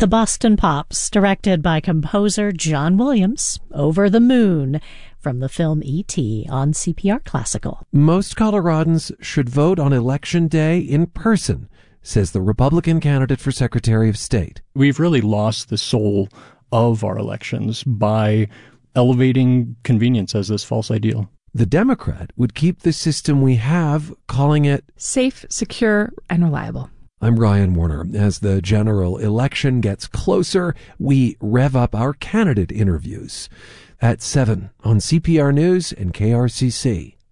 The Boston Pops, directed by composer John Williams, Over the Moon, from the film E.T. on CPR Classical. Most Coloradans should vote on Election Day in person, says the Republican candidate for Secretary of State. We've really lost the soul of our elections by elevating convenience as this false ideal. The Democrat would keep the system we have, calling it safe, secure, and reliable. I'm Ryan Warner. As the general election gets closer, we rev up our candidate interviews at 7 on CPR News and KRCC.